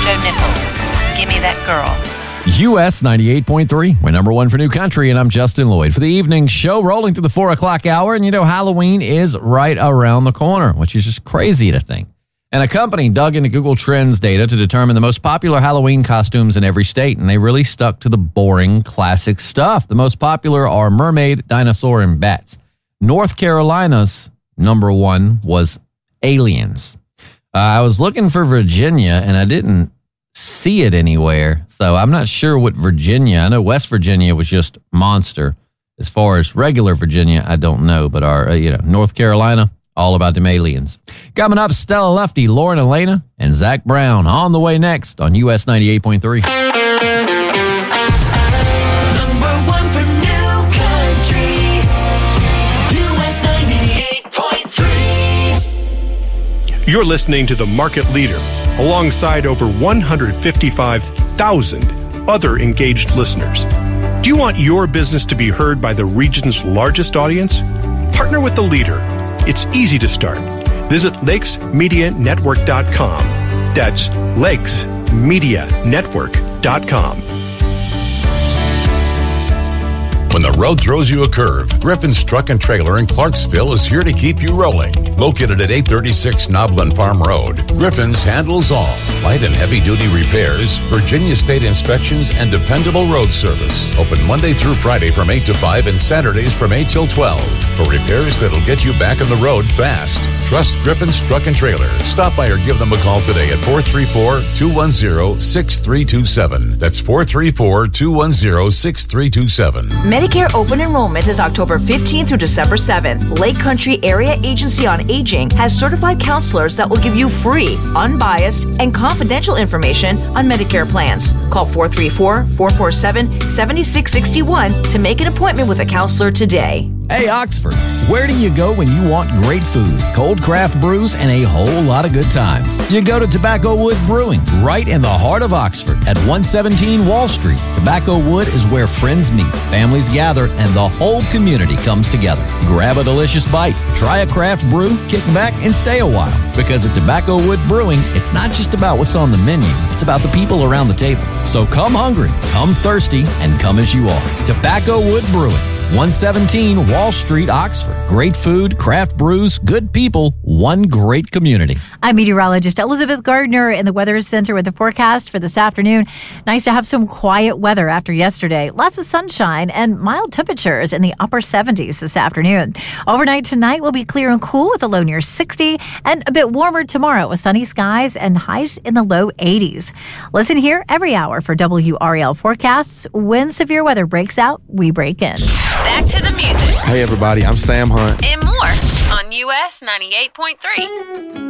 Joe Nichols. Give me that girl. US 98.3. We're number one for New Country, and I'm Justin Lloyd. For the evening show, rolling through the 4 o'clock hour, and Halloween is right around the corner, which is just crazy to think. And a company dug into Google Trends data to determine the most popular Halloween costumes in every state, and they really stuck to the boring, classic stuff. The most popular are mermaid, dinosaur, and bats. North Carolina's number one was aliens. I was looking for Virginia, and I didn't see it anywhere, so I'm not sure what Virginia. I know West Virginia was just monster. As far as regular Virginia, I don't know, but our North Carolina, all about them aliens. Coming up, Stella Lefty, Lauren Elena, and Zach Brown on the way next on US 98.3. Number one for New Country, US 98.3. You're listening to the market leader, alongside over 155,000 other engaged listeners. Do you want your business to be heard by the region's largest audience? Partner with the leader. It's easy to start. Visit lakesmedianetwork.com. That's lakesmedianetwork.com. When the road throws you a curve, Griffin's Truck and Trailer in Clarksville is here to keep you rolling. Located at 836 Noblin Farm Road, Griffin's handles all. Light and heavy-duty repairs, Virginia State inspections, and dependable road service. Open Monday through Friday from 8 to 5 and Saturdays from 8 till 12. For repairs that'll get you back on the road fast. Trust Griffin's Truck and Trailer. Stop by or give them a call today at 434-210-6327. That's 434-210-6327. Medicare open enrollment is October 15th through December 7th. Lake Country Area Agency on Aging has certified counselors that will give you free, unbiased, and confidential information on Medicare plans. Call 434-447-7661 to make an appointment with a counselor today. Hey, Oxford, where do you go when you want great food, cold craft brews, and a whole lot of good times? You go to Tobacco Wood Brewing, right in the heart of Oxford at 117 Wall Street. Tobacco Wood is where friends meet, families gather, and the whole community comes together. Grab a delicious bite, try a craft brew, kick back, and stay a while. Because at Tobacco Wood Brewing, it's not just about what's on the menu, it's about the people around the table. So come hungry, come thirsty, and come as you are. Tobacco Wood Brewing. 117 Wall Street, Oxford. Great food, craft brews, good people, one great community. I'm meteorologist Elizabeth Gardner in the Weather Center with the forecast for this afternoon. Nice to have some quiet weather after yesterday. Lots of sunshine and mild temperatures in the upper 70s this afternoon. Overnight tonight will be clear and cool with a low near 60 and a bit warmer tomorrow with sunny skies and highs in the low 80s. Listen here every hour for WRAL forecasts. When severe weather breaks out, we break in. Back to the music. Hey everybody, I'm Sam Hunt. And more on US 98.3.